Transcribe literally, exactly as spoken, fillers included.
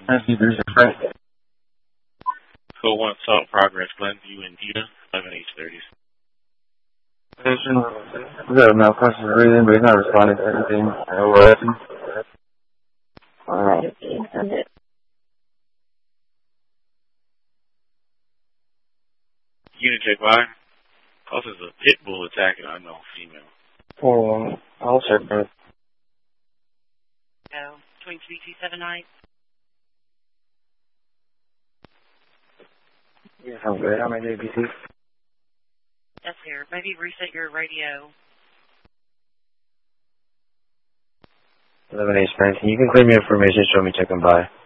I see there's a Frank. Code one Salt Progress, Glenview, India, eleven H thirty. We got a malfunction or anything, but he's not responding to anything. I know we're asking. Alright, okay, send it. Unit check by. Also, there's a pit bull attacking unknown female. four one, I'll check it. Go, between three two seven nine. Yeah, sounds good. How many A B C? That's here. Maybe reset your radio. eleven H Frank. You can claim your information, show me checking by.